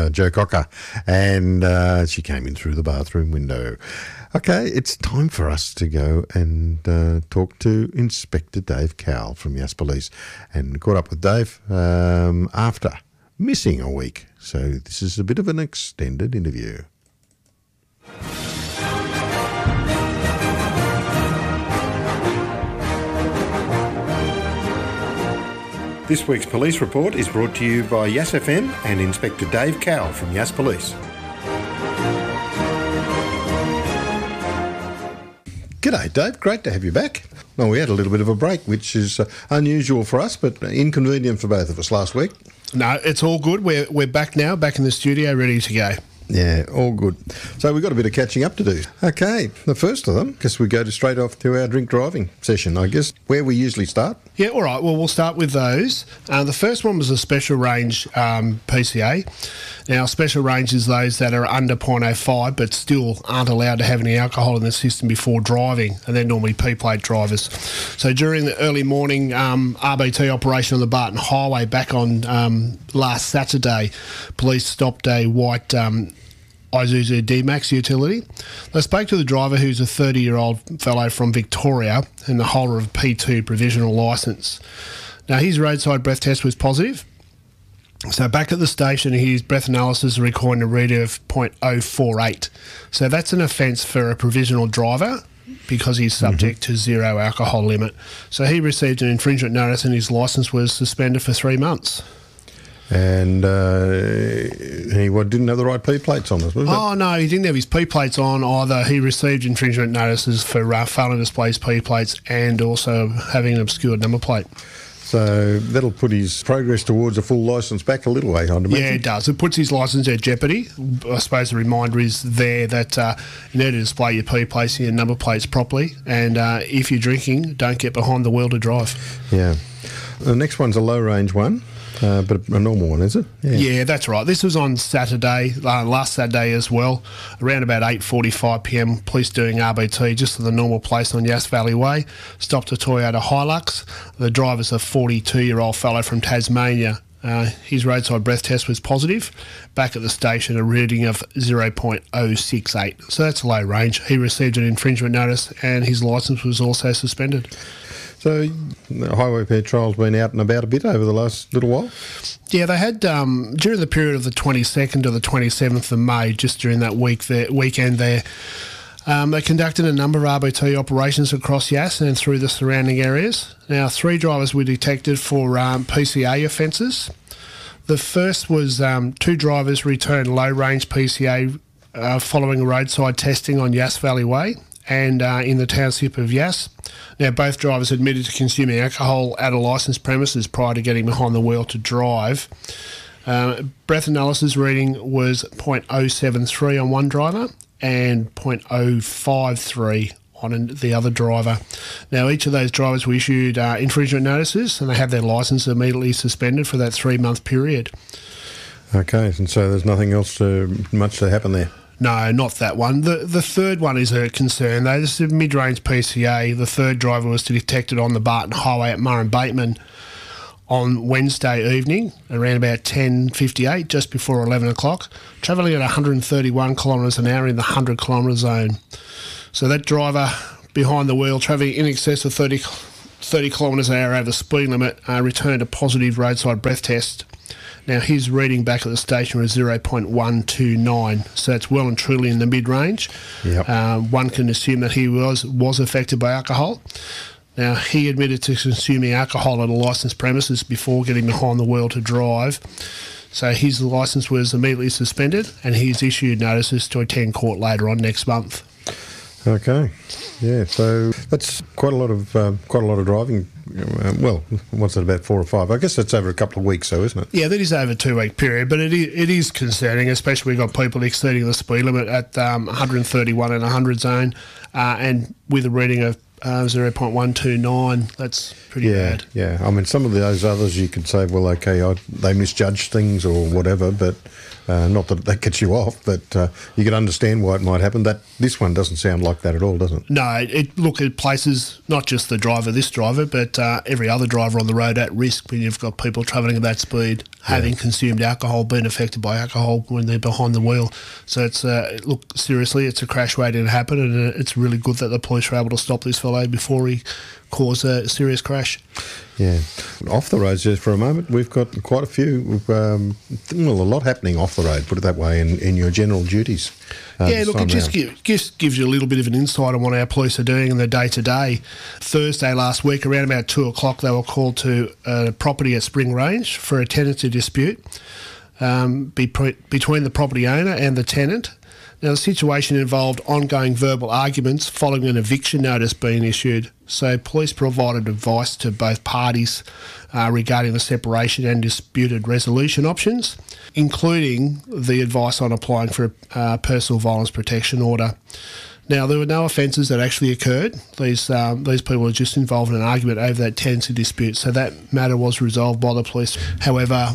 Joe Cocker, and she came in through the bathroom window. Okay, it's time for us to go and talk to Inspector Dave Cowell from Yass Police, and caught up with Dave after missing a week. So this is a bit of an extended interview. This week's police report is brought to you by Yass FM and Inspector Dave Cowell from Yass Police. G'day, Dave. Great to have you back. Well, we had a little bit of a break, which is unusual for us, but inconvenient for both of us last week. No, it's all good. We're back now, back in the studio, ready to go. Yeah, all good. So we've got a bit of catching up to do. Okay, the first of them, because we go straight off to our drink driving session, I guess, where we usually start. Yeah, all right. Well, we'll start with those. The first one was a special range PCA. Now, special range is those that are under 0.05 but still aren't allowed to have any alcohol in the system before driving, and they're normally P-plate drivers. So during the early morning RBT operation on the Barton Highway back on last Saturday, police stopped a white Isuzu D-Max utility. They spoke to the driver, who's a 30-year-old fellow from Victoria and the holder of a P2 provisional licence. Now, his roadside breath test was positive. So back at the station, his breath analysis recording a reading of 0.048. So that's an offence for a provisional driver because he's subject to zero alcohol limit. So he received an infringement notice and his licence was suspended for 3 months. And he didn't have the right P-plates on us, was it? Oh, no, he didn't have his P-plates on either. He received infringement notices for failing to display his P-plates and also having an obscured number plate. So that'll put his progress towards a full licence back a little way, I'd imagine. Yeah, it does. It puts his licence at jeopardy. I suppose the reminder is there that you need to display your P-plates and your number plates properly, and if you're drinking, don't get behind the wheel to drive. Yeah. The next one's a low-range one. But a normal one, is it? Yeah, that's right. This was on Saturday, last Saturday as well, around about 8:45pm. Police doing RBT just at the normal place on Yass Valley Way. Stopped a Toyota Hilux. The driver's a 42-year-old fellow from Tasmania. His roadside breath test was positive. Back at the station, a reading of 0.068. So that's low range. He received an infringement notice and his licence was also suspended. So the Highway Patrol's been out and about a bit over the last little while? Yeah, they had, during the period of the 22nd to the 27th of May, just during that weekend there, they conducted a number of RBT operations across Yass and through the surrounding areas. Now, 3 drivers were detected for PCA offences. The first was 2 drivers returned low-range PCA following roadside testing on Yass Valley Way and in the township of Yass. Now, both drivers admitted to consuming alcohol at a licensed premises prior to getting behind the wheel to drive. Breath analysis reading was 0.073 on one driver and 0.053 on the other driver. Now, each of those drivers were issued infringement notices and they had their licence immediately suspended for that 3-month period. Okay, and so there's nothing else much to happen there? No, not that one. The third one is a concern, though. This is a mid-range PCA. The third driver was detected on the Barton Highway at Murray Bateman on Wednesday evening, around about 10:58, just before 11 o'clock, travelling at 131 kilometres an hour in the 100 kilometre zone. So that driver behind the wheel, travelling in excess of 30 kilometres an hour over the speed limit, returned a positive roadside breath test. Now, his reading back at the station was 0.129, so it's well and truly in the mid-range. Yep. One can assume that he was affected by alcohol. Now, he admitted to consuming alcohol at a licensed premises before getting behind the wheel to drive. So his licence was immediately suspended and he's issued notices to attend court later on next month. Okay, yeah. So that's quite a lot of driving. Well, what's it, about 4 or 5? I guess that's over a couple of weeks, though, isn't it? Yeah, that is over a 2-week period, but it is concerning, especially we've got people exceeding the speed limit at 131 and 100 zone, and with a reading of 0.129. That's pretty bad. Yeah. I mean, some of those others you could say, well, okay, they misjudged things or whatever, but not that gets you off, but you can understand why it might happen. This one doesn't sound like that at all, does it? No, it places not just this driver, but every other driver on the road at risk when you've got people travelling at that speed, having consumed alcohol, being affected by alcohol when they're behind the wheel. So it's seriously, it's a crash waiting to happen, and it's really good that the police were able to stop this fellow before he caused a serious crash. Yeah. Off the roads just for a moment, we've got quite a few, a lot happening off the road, put it that way, in your general duties. It just gives you a little bit of an insight on what our police are doing in the day-to-day. Thursday last week, around about 2 o'clock, they were called to a property at Spring Range for a tenancy dispute between the property owner and the tenant. Now, the situation involved ongoing verbal arguments following an eviction notice being issued. So police provided advice to both parties regarding the separation and disputed resolution options, including the advice on applying for a personal violence protection order. Now, there were no offences that actually occurred. These people were just involved in an argument over that tenancy dispute, so that matter was resolved by the police. However,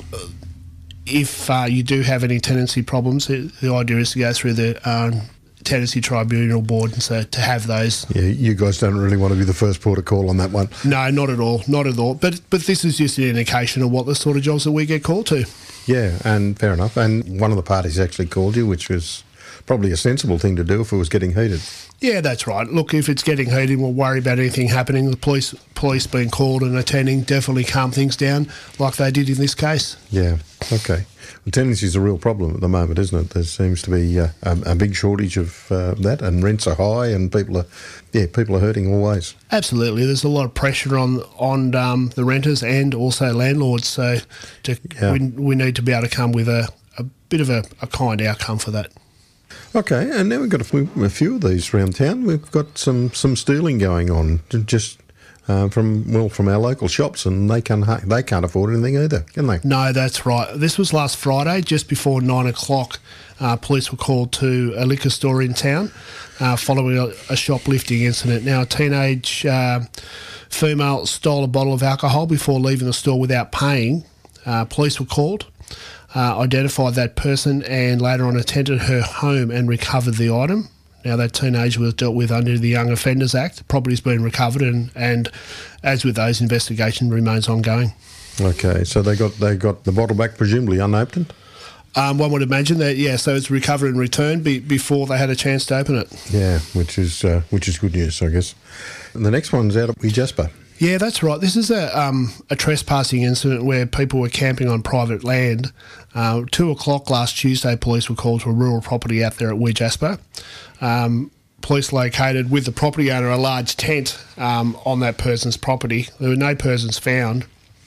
if you do have any tenancy problems, the idea is to go through the Tenancy Tribunal Board, and so to have those. Yeah, you guys don't really want to be the first port of call on that one. No, not at all, not at all. But this is just an indication of what the sort of jobs that we get called to. Yeah, and fair enough. And one of the parties actually called you, which was probably a sensible thing to do if it was getting heated. Yeah, that's right. Look, if it's getting heated, we'll worry about anything happening. The police being called and attending definitely calm things down like they did in this case. Yeah, okay. Well, tenancy is a real problem at the moment, isn't it? There seems to be a big shortage of that, and rents are high, and people are hurting always. Absolutely. There's a lot of pressure on the renters and also landlords, so we need to be able to come with a bit of a kind outcome for that. Okay, and now we've got a few of these around town. We've got some stealing going on, just from our local shops, and they can't afford anything either, can they? No, that's right. This was last Friday, just before 9 o'clock. Police were called to a liquor store in town following a shoplifting incident. Now, a teenage female stole a bottle of alcohol before leaving the store without paying. Police were called, identified that person, and later on attended her home and recovered the item. Now, that teenager was dealt with under the Young Offenders Act. Property's been recovered, and as with those, investigation remains ongoing. Okay, so they got the bottle back, presumably unopened? One would imagine that, yeah. So it's recovered and returned before they had a chance to open it. Yeah, which is good news, I guess. And the next one's out at Wee Jasper. Yeah, that's right. This is a trespassing incident where people were camping on private land. 2 o'clock last Tuesday, police were called to a rural property out there at Wee Jasper. Police located with the property owner a large tent on that person's property. There were no persons found.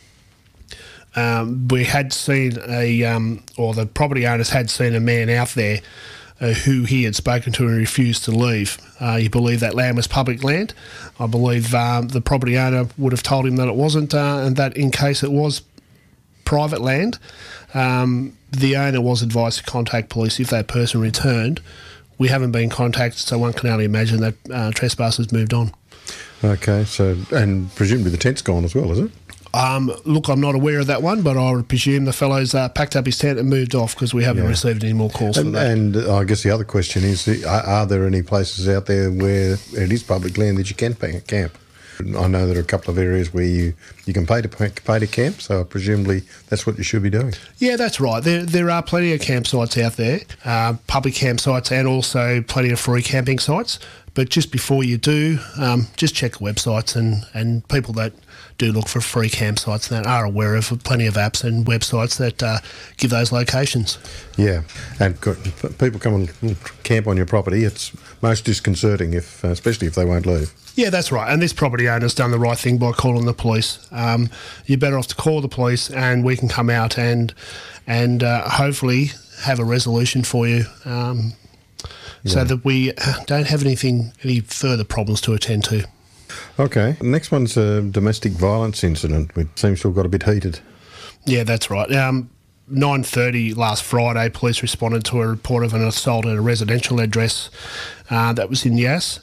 We had seen the property owners had seen a man out there who he had spoken to and refused to leave. He believed that land was public land. I believe the property owner would have told him that it wasn't, and that in case it was private land, the owner was advised to contact police if that person returned. We haven't been contacted, so one can only imagine that trespassers moved on. Okay, so, and presumably the tent's gone as well, is it? Look, I'm not aware of that one, but I would presume the fellow's packed up his tent and moved off because we haven't received any more calls for that. And I guess the other question is, are there any places out there where it is public land that you can camp? I know there are a couple of areas where you can pay to camp, so presumably that's what you should be doing. Yeah, that's right. There are plenty of campsites out there, public campsites, and also plenty of free camping sites. But just before you do, just check the websites, and people that do look for free campsites that are aware of plenty of apps and websites that give those locations. Yeah, and people come and camp on your property. It's most disconcerting, especially if they won't leave. Yeah, that's right. And this property owner's done the right thing by calling the police. You're better off to call the police, and we can come out and hopefully have a resolution for you. So that we don't have any further problems to attend to. Okay. Next one's a domestic violence incident, which seems to have got a bit heated. Yeah, that's right. 9:30 last Friday, police responded to a report of an assault at a residential address that was in Yass.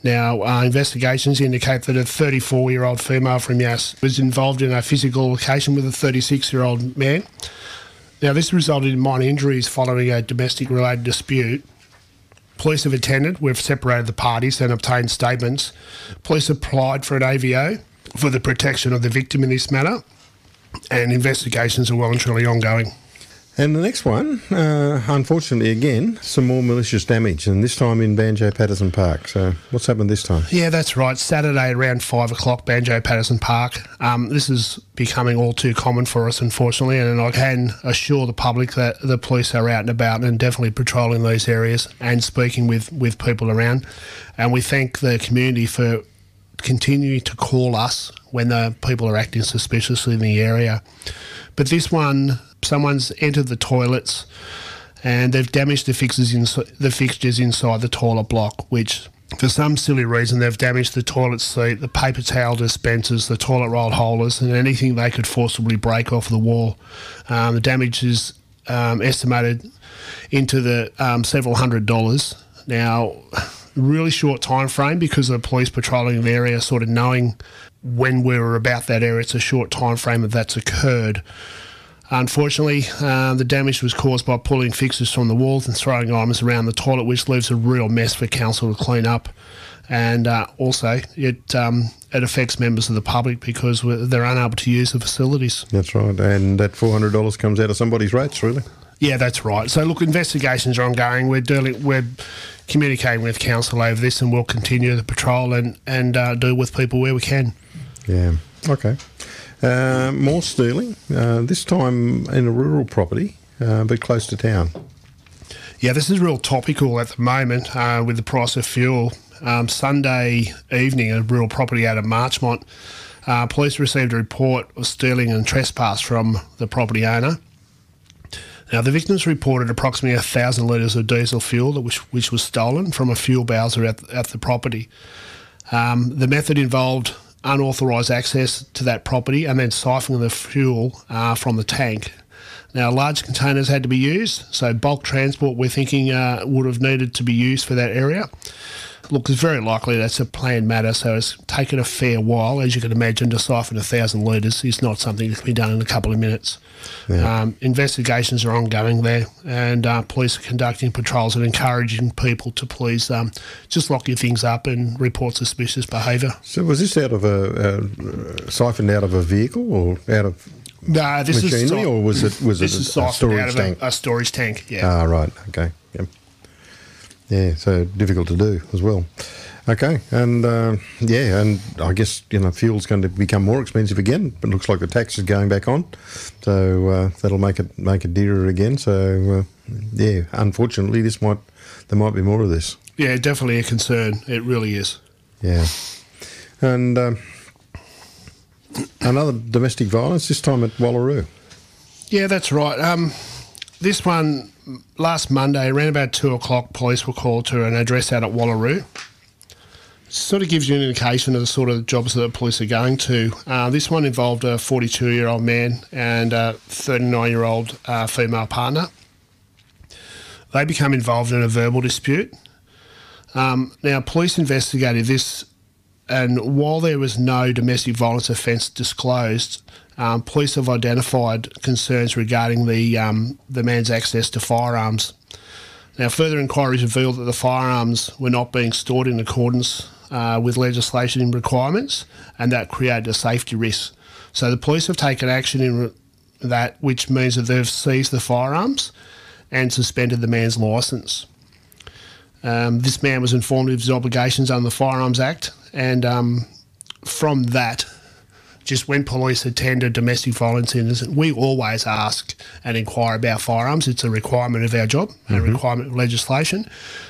Now, investigations indicate that a 34-year-old female from Yass was involved in a physical altercation with a 36-year-old man. Now, this resulted in minor injuries following a domestic-related dispute. Police have attended. We've separated the parties and obtained statements. Police applied for an AVO for the protection of the victim in this matter, and investigations are well and truly ongoing. And the next one, unfortunately, again, some more malicious damage, and this time in Banjo Patterson Park. So what's happened this time? Yeah, that's right. Saturday around 5 o'clock, Banjo Patterson Park. This is becoming all too common for us, unfortunately, and I can assure the public that the police are out and about and definitely patrolling those areas and speaking with people around. And we thank the community for continuing to call us when the people are acting suspiciously in the area. But this one, someone's entered the toilets and they've damaged the fixtures inside the toilet block, which for some silly reason they've damaged the toilet seat, the paper towel dispensers, the toilet roll holders and anything they could forcibly break off the wall. The damage is estimated into the several $100s. Now, really short time frame because of the police patrolling the area, sort of knowing when we were about that area. It's a short time frame that's occurred. Unfortunately, the damage was caused by pulling fixtures from the walls and throwing items around the toilet, which leaves a real mess for council to clean up. And also, it affects members of the public because they're unable to use the facilities. That's right, and that $400 comes out of somebody's rates, really. Yeah, that's right. So, look, investigations are ongoing. We're communicating with council over this, and we'll continue the patrol and deal with people where we can. Yeah, okay. More stealing, this time in a rural property, but close to town. Yeah, this is real topical at the moment with the price of fuel. Sunday evening, a rural property out of Marchmont, police received a report of stealing and trespass from the property owner. Now, the victims reported approximately 1,000 litres of diesel fuel which was stolen from a fuel bowser at the property. The method involved unauthorised access to that property and then siphoning the fuel from the tank. Now, large containers had to be used, so bulk transport we're thinking would have needed to be used for that area. Look, it's very likely that's a planned matter, so it's taken a fair while. As you can imagine, to siphon 1,000 litres is not something that can be done in a couple of minutes. Yeah. Investigations are ongoing there, and police are conducting patrols and encouraging people to please just lock your things up and report suspicious behaviour. So was this out of siphoned out of a vehicle or out of machinery, or was it a storage tank? A storage tank, yeah. Ah, right, okay, yep. Yeah, so difficult to do as well. Okay, and and I guess fuel's going to become more expensive again. But it looks like the tax is going back on, so that'll make it dearer again. So unfortunately, there might be more of this. Yeah, definitely a concern. It really is. Yeah, and another domestic violence, this time at Wallaroo. Yeah, that's right. This one, last Monday, around about 2 o'clock, police were called to an address out at Wallaroo. Sort of gives you an indication of the sort of jobs that the police are going to. This one involved a 42-year-old man and a 39-year-old female partner. They became involved in a verbal dispute. Now, police investigated this, and while there was no domestic violence offence disclosed, police have identified concerns regarding the man's access to firearms. Now, further inquiries revealed that the firearms were not being stored in accordance with legislation and requirements, and that created a safety risk. So the police have taken action in that, which means that they've seized the firearms and suspended the man's licence. This man was informed of his obligations under the Firearms Act, and from that, just when police attend a domestic violence incident, we always ask and inquire about firearms. It's a requirement of our job, a requirement of legislation.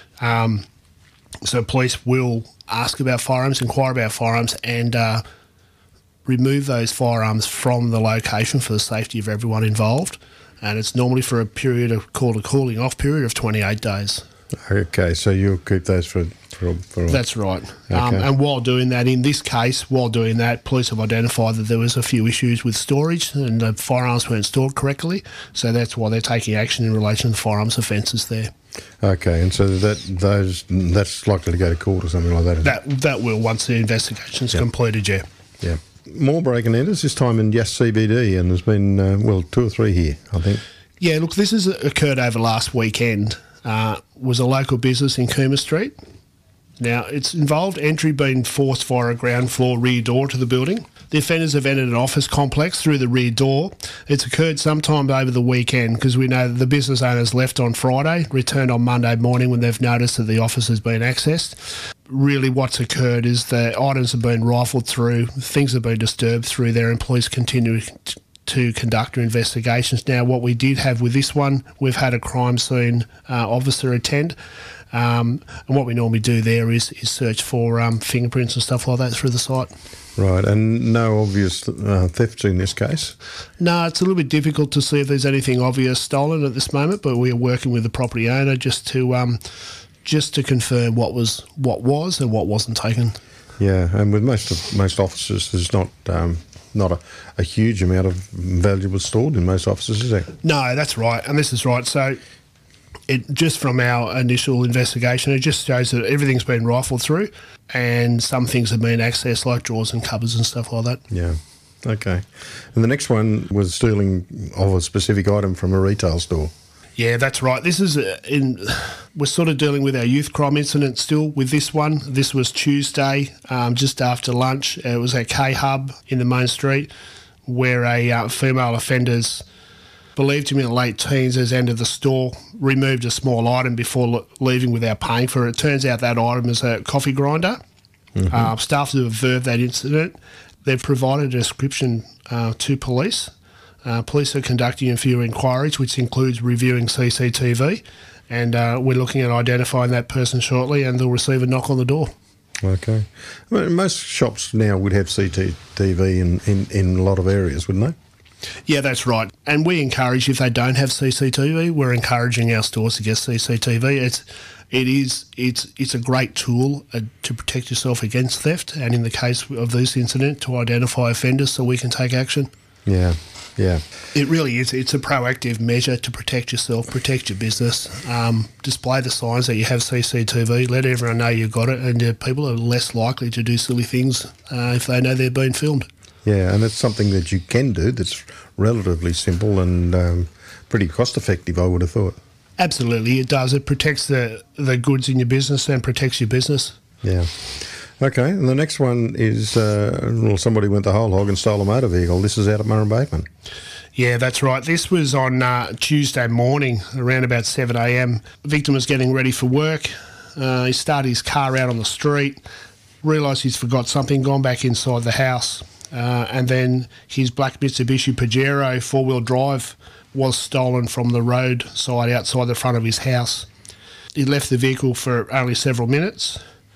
So police will ask about firearms, inquire about firearms, and remove those firearms from the location for the safety of everyone involved. And it's normally for a period called a cooling off period of 28 days. Okay, so you'll keep those for That's right. Okay. And while doing that, in this case, police have identified that there was a few issues with storage and the firearms weren't stored correctly. So that's why they're taking action in relation to firearms offences there. Okay, and so that's likely to go to court or something like that. Isn't it? That will, once the investigation's completed, yeah. Yeah. More break and enters, this time in Yass CBD, and there's been, 2 or 3 here, I think. Yeah, look, this has occurred over last weekend. Was a local business in Cooma Street. Now, it's involved entry being forced via a ground floor rear door to the building. The offenders have entered an office complex through the rear door. It's occurred sometime over the weekend because we know that the business owners left on Friday, returned on Monday morning when they've noticed that the office has been accessed. Really what's occurred is the items have been rifled through, things have been disturbed through there, and police continue to conduct their investigations. Now, what we did have with this one, we've had a crime scene officer attend. And what we normally do there is search for fingerprints and stuff like that through the site. Right, and no obvious thefts in this case? No, it's a little bit difficult to see if there's anything obvious stolen at this moment, but we are working with the property owner just to confirm what was and what wasn't taken. Yeah, and with most offices, there's not a huge amount of valuables stored in most offices, is there? No, that's right, and this is right. So just from our initial investigation, it just shows that everything's been rifled through and some things have been accessed, like drawers and cupboards and stuff like that. Yeah. Okay. And the next one was stealing of a specific item from a retail store. Yeah, that's right. This is we're sort of dealing with our youth crime incident still with this one. This was Tuesday, just after lunch. It was at K-Hub in the main street where a female offender's believed to be in the late teens has entered the store, removed a small item before leaving without paying for it. It turns out that item is a coffee grinder. Mm-hmm. Staff have observed that incident. They've provided a description to police. Police are conducting a few inquiries, which includes reviewing CCTV, and we're looking at identifying that person shortly, and they'll receive a knock on the door. Okay. Well, most shops now would have CCTV in a lot of areas, wouldn't they? Yeah, that's right. And we encourage, if they don't have CCTV, we're encouraging our stores to get CCTV. It's a great tool to protect yourself against theft, and in the case of this incident, to identify offenders so we can take action. Yeah. Yeah. It really is. It's a proactive measure to protect yourself, protect your business, display the signs that you have CCTV, let everyone know you've got it, and people are less likely to do silly things if they know they're being filmed. Yeah, and it's something that you can do that's relatively simple and pretty cost-effective, I would have thought. Absolutely, it does. It protects the goods in your business and protects your business. Yeah. Okay, and the next one is somebody went the whole hog and stole a motor vehicle. This is out at Murray Bateman. Yeah, that's right. This was on Tuesday morning, around about 7 a.m. The victim was getting ready for work. He started his car out on the street, realised he's forgot something, gone back inside the house. And then his black Mitsubishi Pajero four-wheel drive was stolen from the roadside outside the front of his house. He left the vehicle for only several minutes,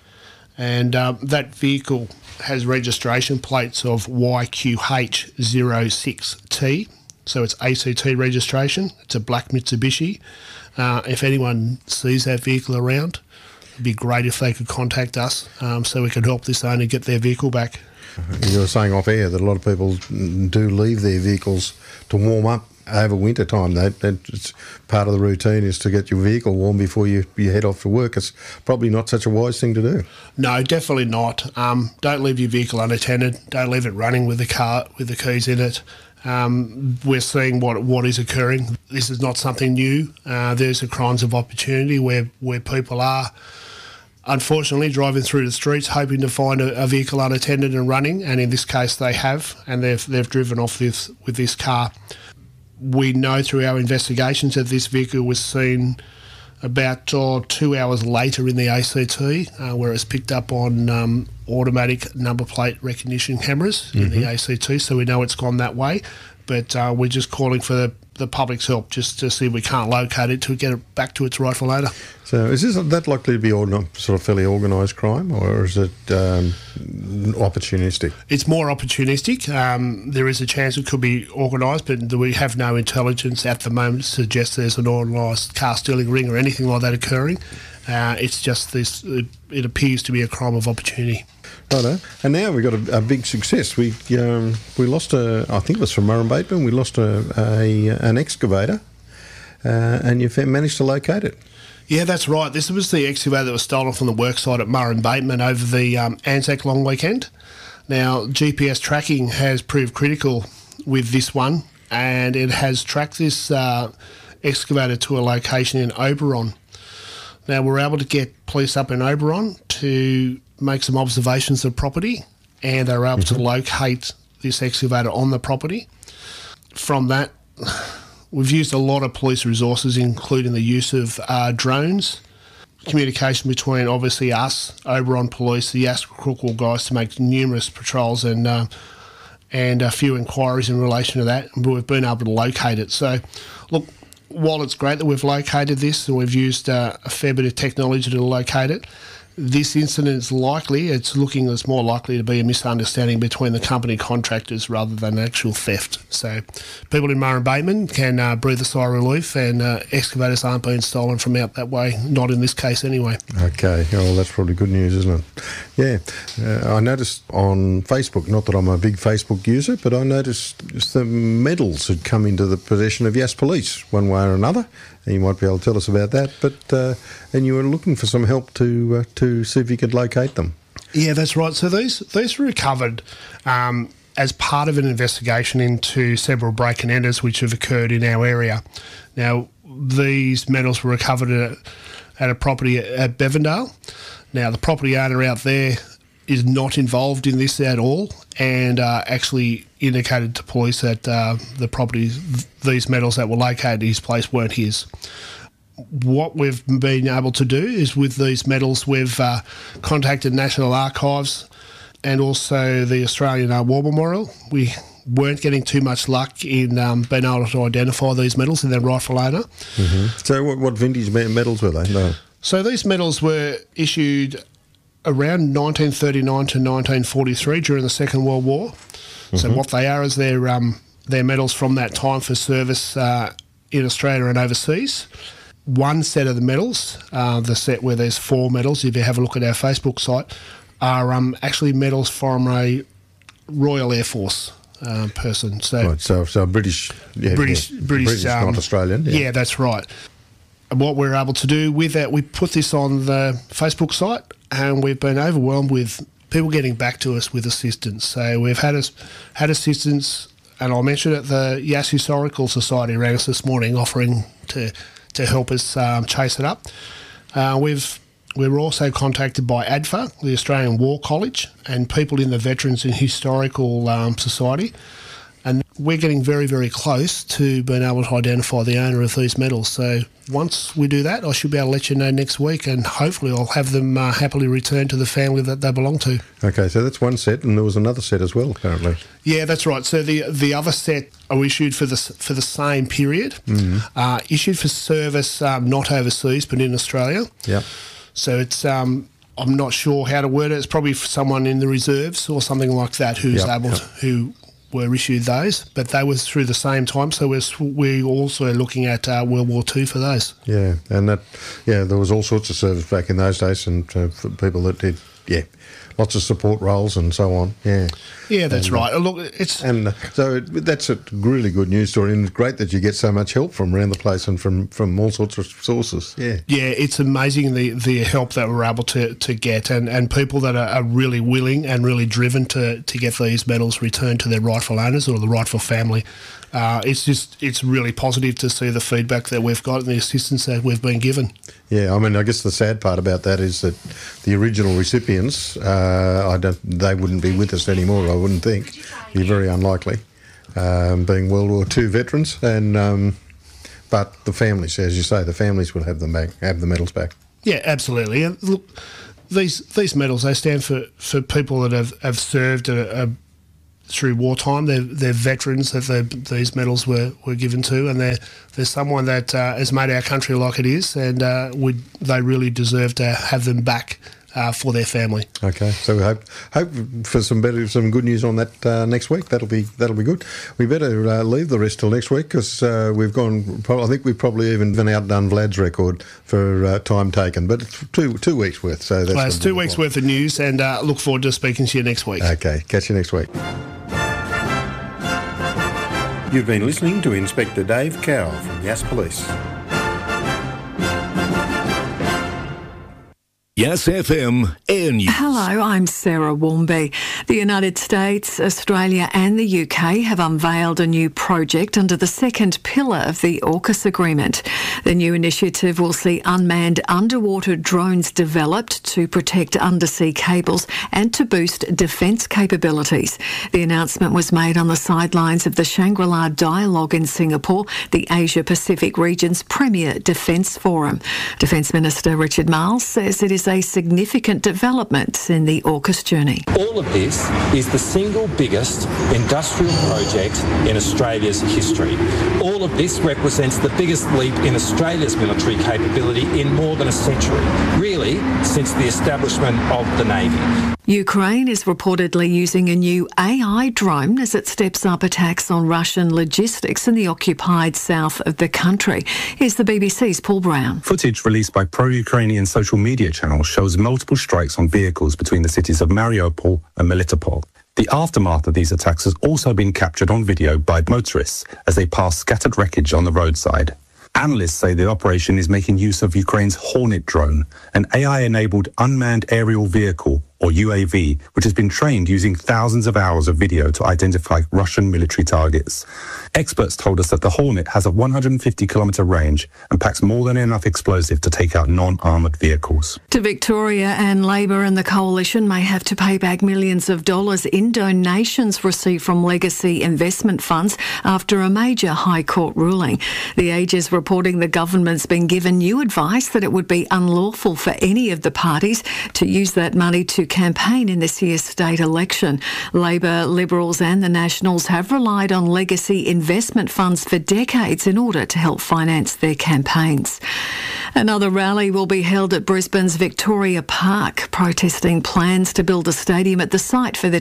and that vehicle has registration plates of YQH06T, so it's ACT registration. It's a black Mitsubishi. If anyone sees that vehicle around, it'd be great if they could contact us so we could help this owner get their vehicle back. You were saying off air that a lot of people do leave their vehicles to warm up over winter time. It's part of the routine is to get your vehicle warm before you head off to work. It's probably not such a wise thing to do. No, definitely not. Don't leave your vehicle unattended. Don't leave it running with the car with the keys in it. We're seeing what is occurring. This is not something new. There's a crimes of opportunity where people are unfortunately driving through the streets hoping to find a vehicle unattended and running, and in this case they have, and they've driven off with this car. We know through our investigations that this vehicle was seen about 2 hours later in the ACT, where it's picked up on automatic number plate recognition cameras in the ACT, so we know it's gone that way. But we're just calling for the public's help just to see if we can't locate it to get it back to its rightful owner. So is that likely to be sort of fairly organised crime, or is it opportunistic? It's more opportunistic. There is a chance it could be organised, but we have no intelligence at the moment to suggest there's an organised car stealing ring or anything like that occurring. It's just this. It appears to be a crime of opportunity. Righto. And now we've got a big success. We lost I think it was from Murray Bateman. We lost an excavator, and you managed to locate it. Yeah, that's right. This was the excavator that was stolen from the worksite at Murray and Bateman over the Anzac long weekend. Now, GPS tracking has proved critical with this one, and it has tracked this excavator to a location in Oberon. Now, we're able to get police up in Oberon to make some observations of property, and they're able to locate this excavator on the property. From that, we've used a lot of police resources, including the use of drones, communication between obviously us, Oberon Police, the Ascot guys to make numerous patrols and a few inquiries in relation to that. And we've been able to locate it. So, look, while it's great that we've located this and we've used a fair bit of technology to locate it, this incident is likely, it's looking as more likely to be a misunderstanding between the company contractors rather than actual theft. So people in Murray and Bateman can breathe a sigh of relief, and excavators aren't being stolen from out that way, not in this case anyway. Okay, well, that's probably good news, isn't it? Yeah, I noticed on Facebook, not that I'm a big Facebook user, but I noticed just the medals had come into the possession of Yass Police one way or another. And you might be able to tell us about that, but and you were looking for some help to see if you could locate them. Yeah, that's right. So these were recovered as part of an investigation into several break and enters which have occurred in our area. Now, these medals were recovered at a property at Bevendale. Now, the property owner out there is not involved in this at all, and actually indicated to police that the property, these medals that were located at his place weren't his. What we've been able to do is with these medals, we've contacted National Archives and also the Australian War Memorial. We weren't getting too much luck in being able to identify these medals and their rightful owner. So what vintage medals were they? No. So these medals were issued around 1939 to 1943 during the Second World War. So what they are is their medals from that time for service in Australia and overseas. One set of the medals, the set where there's 4 medals, if you have a look at our Facebook site, are actually medals from a Royal Air Force person. So, right, so British, British, not Australian. Yeah, that's right. And what we're able to do with that, we put this on the Facebook site, and we've been overwhelmed with people getting back to us with assistance. So we've had assistance, and I'll mention that the Yass Historical Society rang us this morning offering to help us chase it up. We were also contacted by ADFA, the Australian War College, and people in the Veterans and Historical Society. And we're getting very, very close to being able to identify the owner of these medals. So once we do that, I should be able to let you know next week, and hopefully I'll have them happily returned to the family that they belong to. Okay, so that's one set, and there was another set as well currently. Yeah, that's right. So the other set are issued for the same period, issued for service not overseas but in Australia. Yeah. So it's I'm not sure how to word it. It's probably for someone in the reserves or something like that who's who were issued those, but they were through the same time. So we're also looking at World War II for those. Yeah, and there was all sorts of service back in those days, and for people that did, lots of support roles and so on. Yeah, that's right. Look, so that's a really good news story, and it's great that you get so much help from around the place and from all sorts of sources. Yeah, it's amazing the help that we're able to get, and people that are really willing and really driven to get these medals returned to their rightful owners or the rightful family. It's really positive to see the feedback that we've got and the assistance that we've been given. Yeah, I mean, I guess the sad part about that is that the original recipients, they wouldn't be with us anymore, I wouldn't think. Be very unlikely, being World War II veterans, and but the families, as you say, the families will have them back, have the medals back. Yeah, absolutely. And look, these medals, they stand for people that have served through wartime. They're veterans that these medals were given to, and they're someone that has made our country like it is, and they really deserve to have them back for their family. Okay, so we hope for some good news on that next week. That'll be good. We better leave the rest till next week, because we've gone. I think we've probably even outdone Vlad's record for time taken, but it's two weeks worth. So that's it's 2 weeks worth of news, and look forward to speaking to you next week. Okay, catch you next week. You've been listening to Inspector Dave Cowell from Yass Police. Yes FM Air News. Hello, I'm Sarah Warmby. The United States, Australia and the UK have unveiled a new project under the second pillar of the AUKUS agreement. The new initiative will see unmanned underwater drones developed to protect undersea cables and to boost defence capabilities. The announcement was made on the sidelines of the Shangri-La Dialogue in Singapore, the Asia-Pacific region's premier defence forum. Defence Minister Richard Marles says it is a significant development in the AUKUS journey. All of this is the single biggest industrial project in Australia's history. All of this represents the biggest leap in Australia's military capability in more than a century, really since the establishment of the Navy. Ukraine is reportedly using a new AI drone as it steps up attacks on Russian logistics in the occupied south of the country. Here's the BBC's Paul Brown. Footage released by pro-Ukrainian social media channels shows multiple strikes on vehicles between the cities of Mariupol and Melitopol. The aftermath of these attacks has also been captured on video by motorists as they pass scattered wreckage on the roadside. Analysts say the operation is making use of Ukraine's Hornet drone, an AI-enabled unmanned aerial vehicle, or UAV, which has been trained using thousands of hours of video to identify Russian military targets. Experts told us that the Hornet has a 150-kilometre range and packs more than enough explosive to take out non-armoured vehicles. To Victoria, and Labor and the Coalition may have to pay back millions of dollars in donations received from legacy investment funds after a major High Court ruling. The Age is reporting the government's been given new advice that it would be unlawful for any of the parties to use that money to campaign in this year's state election. Labor, Liberals and the Nationals have relied on legacy investment funds for decades in order to help finance their campaigns. Another rally will be held at Brisbane's Victoria Park, protesting plans to build a stadium at the site for the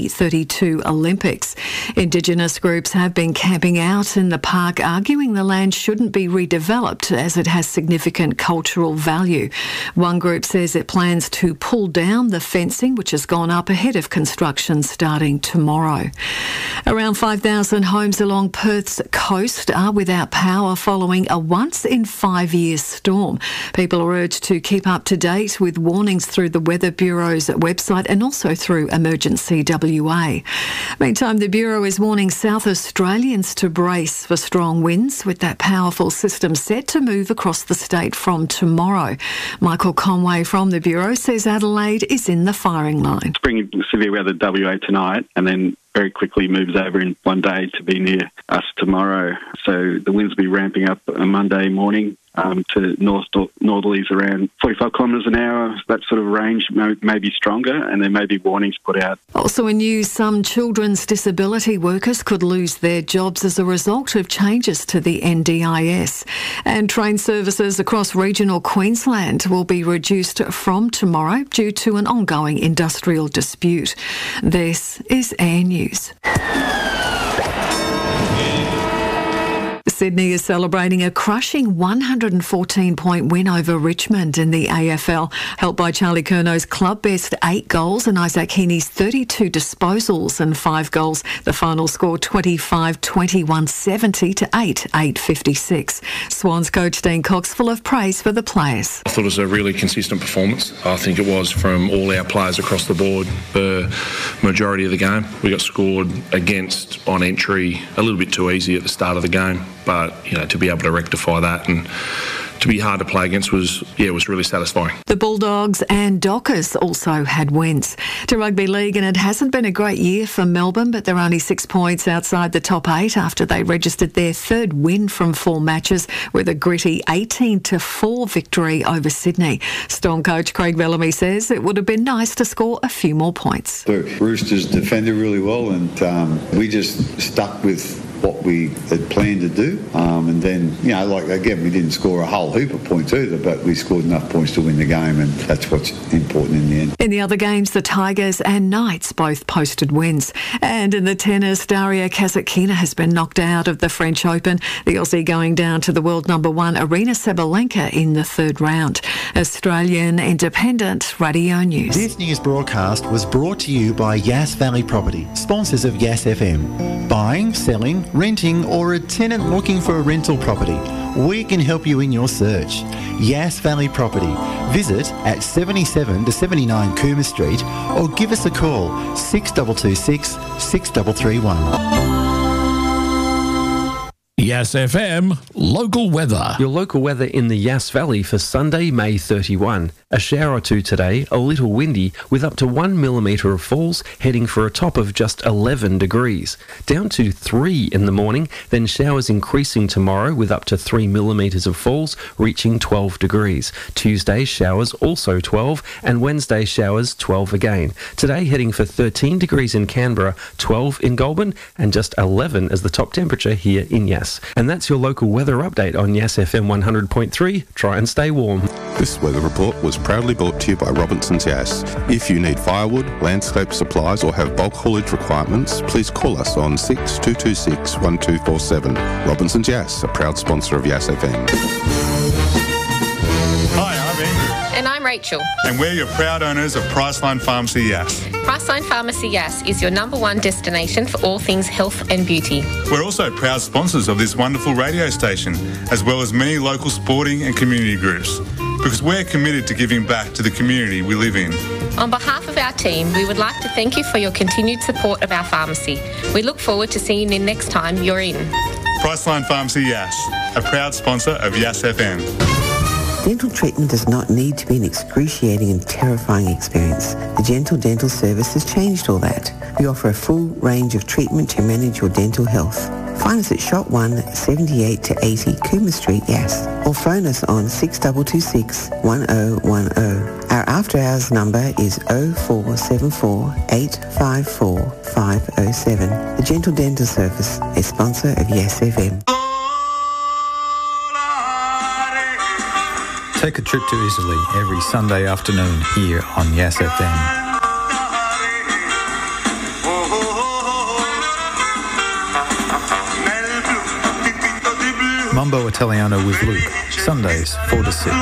2032 Olympics. Indigenous groups have been camping out in the park, arguing the land shouldn't be redeveloped as it has significant cultural value. One group says it plans to pull down the fencing, which has gone up ahead of construction starting tomorrow. Around 5,000 homes along Perth's coast are without power following a once-in-5-year storm. People are urged to keep up to date with warnings through the Weather Bureau's website and also through Emergency WA. Meantime, the Bureau is warning South Australians to brace for strong winds, with that powerful system set to move across the state from tomorrow. Michael Conway from the Bureau says Adelaide is in the firing line. It's bringing severe weather WA tonight and then very quickly moves over in one day to be near us tomorrow. So the winds will be ramping up on Monday morning to northerlies around 45 kilometres an hour. That sort of range may be stronger, and there may be warnings put out. Also in news, some children's disability workers could lose their jobs as a result of changes to the NDIS. And train services across regional Queensland will be reduced from tomorrow due to an ongoing industrial dispute. This is Air News. Sydney is celebrating a crushing 114-point win over Richmond in the AFL, helped by Charlie Curnow's club-best 8 goals and Isaac Heaney's 32 disposals and 5 goals. The final score 25-21-70 to 8-56. Swans coach Dean Cox full of praise for the players. I thought it was a really consistent performance. I think it was from all our players across the board the majority of the game. We got scored against on entry a little bit too easy at the start of the game. But, to be able to rectify that and to be hard to play against was really satisfying. The Bulldogs and Dockers also had wins. To Rugby League, and it hasn't been a great year for Melbourne, but they're only 6 points outside the top 8 after they registered their 3rd win from 4 matches with a gritty 18-4 victory over Sydney. Storm coach Craig Bellamy says it would have been nice to score a few more points. The Roosters defended really well, and we just stuck with what we had planned to do. And then, again, we didn't score a whole heap of points either, but we scored enough points to win the game, and that's what's important in the end. In the other games, the Tigers and Knights both posted wins. And in the tennis, Daria Kasatkina has been knocked out of the French Open, the Aussie going down to the world number 1 Arina Sabalenka in the 3rd round. Australian Independent Radio News. This news broadcast was brought to you by Yass Valley Property, sponsors of Yass FM. Buying, selling, renting, or a tenant looking for a rental property. We can help you in your search. Yass Valley Property. Visit at 77 to 79 Cooma Street or give us a call 6226 6331. Yass FM local weather. Your local weather in the Yass Valley for Sunday, May 31. A shower or two today, a little windy, with up to 1 millimetre of falls, heading for a top of just 11 degrees. Down to 3 in the morning, then showers increasing tomorrow with up to 3 millimetres of falls, reaching 12 degrees. Tuesday showers also 12, and Wednesday showers 12 again. Today heading for 13 degrees in Canberra, 12 in Goulburn, and just 11 as the top temperature here in Yass. And that's your local weather update on Yass FM 100.3. Try and stay warm. This weather report was proudly brought to you by Robinson's Yass. If you need firewood, landscape supplies or have bulk haulage requirements, please call us on 6226 1247. Robinson's Yass, a proud sponsor of Yass FM. Hi, I'm Andrew. And I'm Rachel. And we're your proud owners of Priceline Pharmacy Yass. Priceline Pharmacy Yass is your #1 destination for all things health and beauty. We're also proud sponsors of this wonderful radio station, as well as many local sporting and community groups, because we're committed to giving back to the community we live in. On behalf of our team, we would like to thank you for your continued support of our pharmacy. We look forward to seeing you next time you're in. Priceline Pharmacy Yass, a proud sponsor of Yass FM. Dental treatment does not need to be an excruciating and terrifying experience. The Gentle Dental Service has changed all that. We offer a full range of treatment to manage your dental health. Find us at Shop 1, 78 to 80 Cooma Street, Yass, or phone us on 6226 1010. Our after hours number is 0474 854 507. The Gentle Dental Service, a sponsor of Yass FM. Take a trip to Italy every Sunday afternoon here on Yass FM. Mambo Italiano with Luke, Sundays 4 to 6.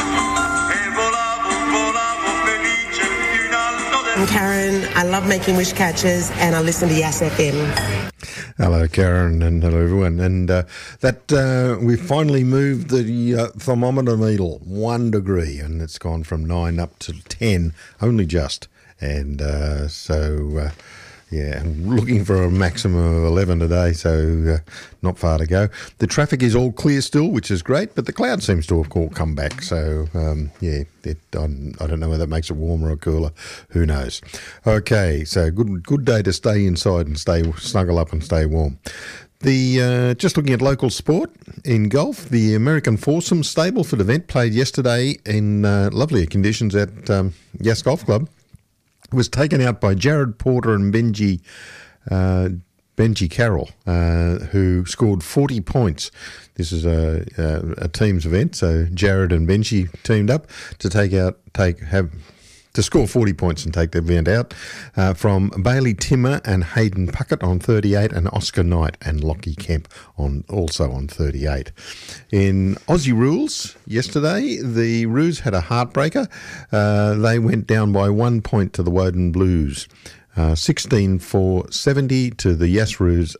I'm Karen. I love making wish catchers and I listen to Yass FM. Hello, Karen, and hello, everyone. And we finally moved the thermometer needle 1 degree, and it's gone from 9 up to 10, only just. And I'm looking for a maximum of 11 today, so not far to go. The traffic is all clear still, which is great, but the cloud seems to have come back. So, I don't know whether that makes it warmer or cooler. Who knows? Okay, so good day to stay inside and snuggle up and stay warm. Just looking at local sport in golf, the American Foursome Stableford event played yesterday in lovely conditions at Yass Golf Club. Was taken out by Jared Porter and Benji Carroll, who scored 40 points. This is a teams event, so Jared and Benji teamed up to to score 40 points and take the event out from Bailey Timmer and Hayden Puckett on 38 and Oscar Knight and Lockie Kemp also on 38. In Aussie rules yesterday, the Roos had a heartbreaker. They went down by 1 point to the Woden Blues. 16-4-70 to the Yass Roos,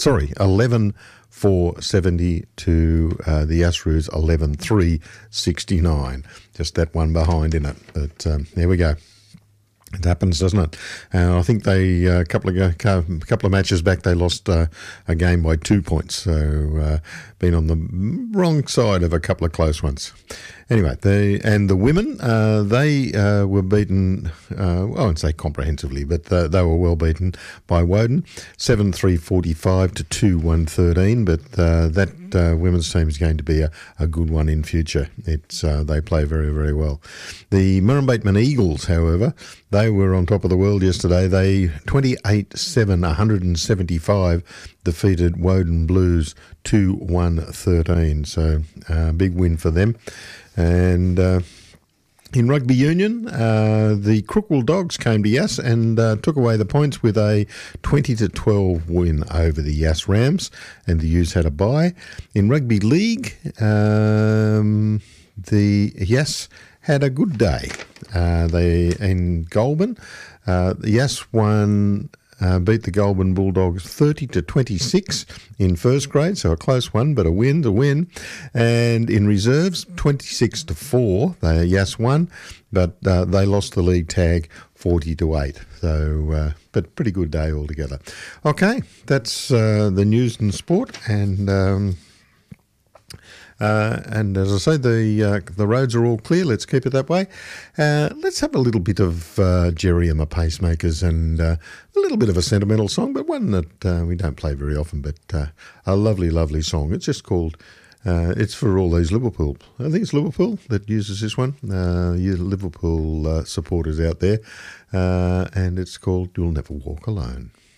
11-4-70 to the Yass Roos, 11-3-69. Just that one behind in it. But there we go. It happens, doesn't it? I think they a couple of matches back they lost a game by 2 points. So been on the wrong side of a couple of close ones. Anyway, the women they were beaten. I won't say comprehensively, but they were well beaten by Woden, 7-3-45 to 2-1-13. But that women's team is going to be a good one in future. They play very, very well. The Murrumbateman Eagles, however, they were on top of the world yesterday. They 28-7, 175 defeated Woden Blues 2-1-13. So big win for them. And in rugby union, the Crookwell Dogs came to Yass and took away the points with a 20-12 win over the Yass Rams, and the Utes had a bye. In rugby league, the Yass had a good day. In Goulburn, the Yass won beat the Goulburn Bulldogs 30-26 in first grade, so a close one, but a win's a win. And in reserves, 26-4, Yass won, but they lost the league tag 40-8. So, but pretty good day altogether. Okay, that's the news and sport, and as I say, the roads are all clear. Let's keep it that way. Let's have a little bit of Jerry and the Pacemakers, and a little bit of a sentimental song, but one that we don't play very often, but a lovely, lovely song. It's just called, it's for all these Liverpool, I think it's Liverpool that uses this one, you Liverpool supporters out there, and it's called You'll Never Walk Alone.